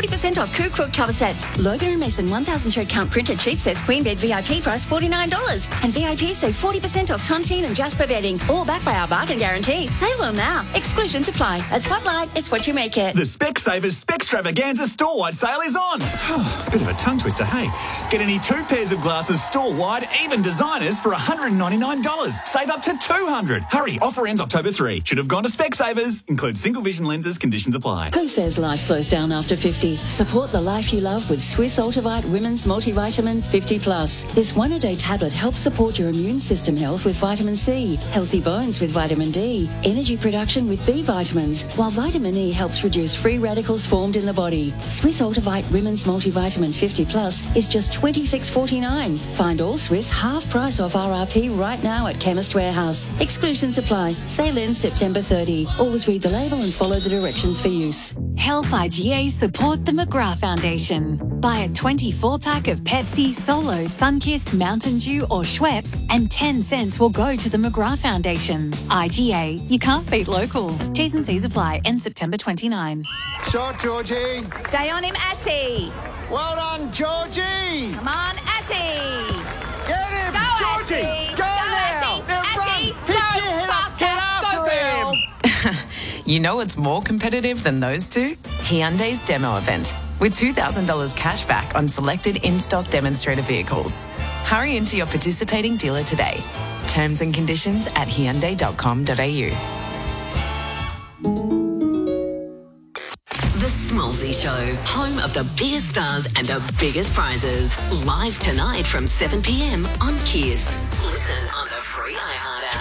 40% off Coup Crook cover sets. Logan & Mason 1,000 thread count printed sheet sets, queen bed VIP price $49. And VIP save 40% off Tontine and Jasper bedding. All backed by our bargain guarantee. Sale on now. Exclusions apply. At Spotlight, it's what you make it. The Specsavers Specstravaganza store-wide sale is on. Bit of a tongue twister, hey? Get any 2 pairs of glasses store-wide, even designers, for $199. Save up to $200. Hurry, offer ends October 3. Should have gone to Specsavers. Includes single vision lenses. Conditions apply. Who says life slows down after 50? Support the life you love with Swiss Ultivite Women's Multivitamin 50+. This one-a-day tablet helps support your immune system health with vitamin C, healthy bones with vitamin D, energy production with B vitamins, while vitamin E helps reduce free radicals formed in the body. Swiss Ultivite Women's Multivitamin 50+ is just $26.49. Find all Swiss half price off RRP right now at Chemist Warehouse. Exclusions apply. Sale ends September 30. Always read the label and follow the directions for use. Help IGA support the McGrath Foundation. Buy a 24-pack of Pepsi, Solo, Sunkist, Mountain Dew or Schweppes and 10 cents will go to the McGrath Foundation. IGA, you can't beat local. T's and C's apply. End September 29. Shot, Georgie. Stay on him, Ashy. Well done, Georgie. Come on, Ashy. Get him, Go, Georgie. Ashy. Go now. Ashy. Now Ashy. run. Pick Go your head up. faster. Get after Go, him. girl. You know what's more competitive than those two? Hyundai's demo event, with $2,000 cash back on selected in-stock demonstrator vehicles. Hurry into your participating dealer today. Terms and conditions at hyundai.com.au. The Smallsy Show, home of the biggest stars and the biggest prizes. Live tonight from 7 p.m. on Kiss. Listen on the free iHeart